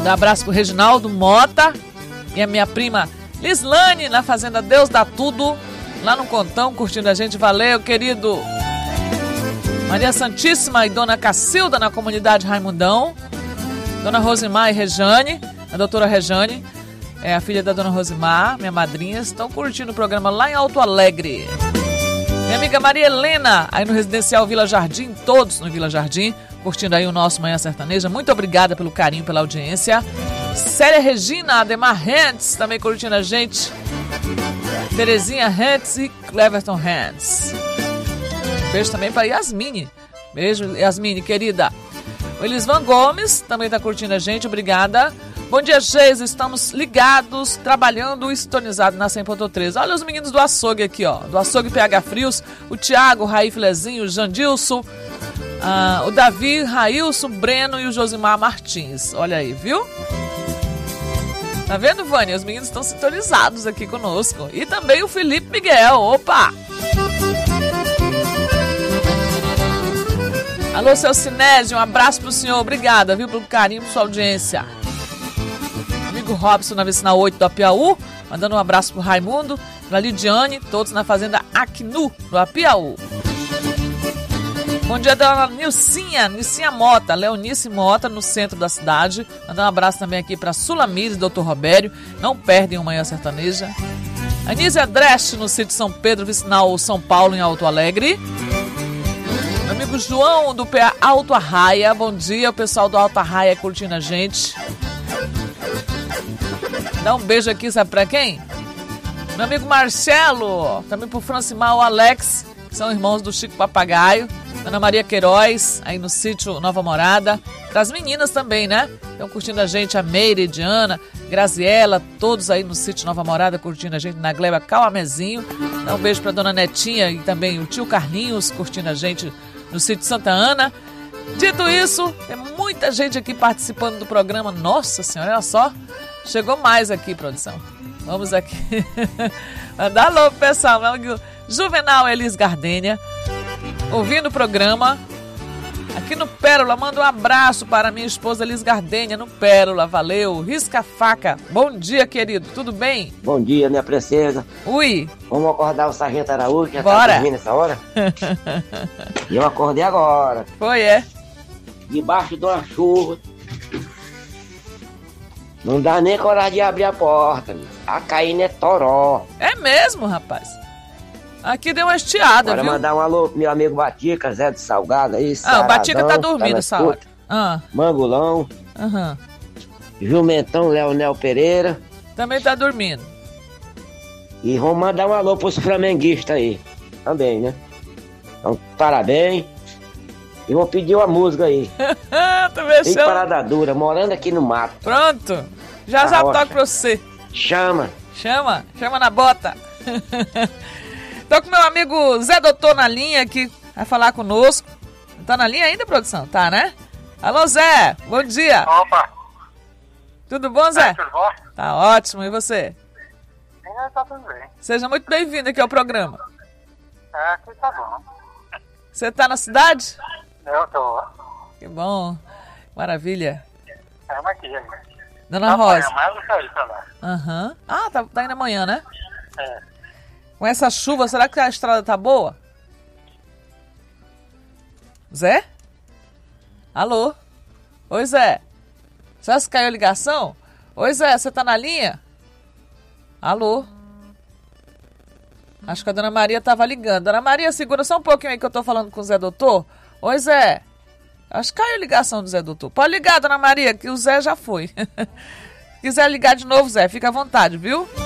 Mandar um abraço pro Reginaldo Mota e a minha prima Lislane, na Fazenda Deus Dá Tudo, lá no Contão, curtindo a gente. Valeu, querido. Maria Santíssima e Dona Cacilda, na comunidade Raimundão. Dona Rosimar e Rejane, a doutora Rejane, é a filha da Dona Rosimar, minha madrinha, estão curtindo o programa lá em Alto Alegre. Minha amiga Maria Helena, aí no Residencial Vila Jardim, todos no Vila Jardim, curtindo aí o nosso Manhã Sertaneja. Muito obrigada pelo carinho, pela audiência. Célia Regina, Ademar Hentz, também curtindo a gente. Terezinha Hentz e Cleverton Hentz. Beijo também para Yasmine. Beijo, Yasmine, querida. O Elisvan Gomes também está curtindo a gente, obrigada. Bom dia, Geis, estamos ligados, trabalhando e sintonizados na 100.3. Olha os meninos do açougue aqui, ó. Do açougue PH Frios, o Thiago, o Raí Filezinho, o Jandilson, o Davi, Railson, o Breno e o Josimar Martins. Olha aí, viu? Tá vendo, Vânia? Os meninos estão sintonizados aqui conosco. E também o Felipe Miguel, opa! Alô, seu Sinésio, um abraço pro senhor, obrigada, viu, pelo carinho, por sua audiência. Amigo Robson, na Vicinal 8 do Apiaú, mandando um abraço pro Raimundo, pra Lidiane, todos na Fazenda Acnu, do Apiaú. Bom dia, dona Nilcinha Mota, Leonice Mota, no centro da cidade. Mandando um abraço também aqui pra Sulamires e Dr. Robério, não perdem o Manhã Sertaneja. Anísia Dreste, no sítio São Pedro, Vicinal São Paulo, em Alto Alegre. Meu amigo João, do PA Alto Arraia, bom dia, o pessoal do Alto Arraia curtindo a gente. Dá um beijo aqui, sabe pra quem? Meu amigo Marcelo, também pro Francimar, o Alex, que são irmãos do Chico Papagaio. Ana Maria Queiroz, aí no sítio Nova Morada. Das meninas também, né? Estão curtindo a gente, a Meire, Diana, Graziela, todos aí no sítio Nova Morada curtindo a gente, na Gleba Cauamezinho. Dá um beijo pra dona Netinha e também o tio Carlinhos curtindo a gente no sítio Santa Ana. Dito isso, tem muita gente aqui participando do programa. Nossa senhora, olha só. Chegou mais aqui, produção. Vamos aqui. Mandar alô pro pessoal. Meu amigo Juvenal Elis Gardênia, ouvindo o programa aqui no Pérola. Manda um abraço para minha esposa Elis Gardênia no Pérola, valeu. Risca Faca, bom dia, querido, tudo bem? Bom dia, minha princesa. Ui. Vamos acordar o Sargento Araújo, que já bora. Tá dormindo nessa hora. E eu acordei agora. Foi, é? Debaixo de uma chuva. Não dá nem coragem de abrir a porta. A caindo é toró. É mesmo, rapaz? Aqui deu uma estiada, Bora viu? mandar um alô pro meu amigo Batica, Zé do Salgado aí. O Batica tá dormindo essa hora. Mangulão. Jumentão, Leonel Pereira. Também tá dormindo. E vamos mandar um alô pros flamenguistas aí. Também, né? Então, parabéns. E vou pedir uma música aí. Tô mexendo. Tem parada dura, morando aqui no mato. Pronto. Já toco pra você. Chama na bota. Tô com meu amigo Zé Doutor na linha que vai falar conosco. Tá na linha ainda, produção? Tá, né? Alô, Zé, bom dia. Opa. Tudo bom, Zé? Tudo bom? Tá ótimo, e você? Tá tudo bem. Seja muito bem-vindo aqui ao programa. Aqui tá bom. Você tá na cidade? Eu tô. Que bom, maravilha. Estamos aqui, aí. Dona Rosa. Mas eu saí pra lá. Ah, tá indo amanhã, né? É. Com essa chuva, será que a estrada tá boa? Zé? Alô? Oi, Zé. Será que caiu a ligação? Oi, Zé, você tá na linha? Alô? Acho que a Dona Maria tava ligando. Dona Maria, segura só um pouquinho aí que eu tô falando com o Zé Doutor. Oi, Zé. Acho que caiu a ligação do Zé Doutor. Pode ligar, Dona Maria, que o Zé já foi. Se quiser ligar de novo, Zé, fica à vontade, viu?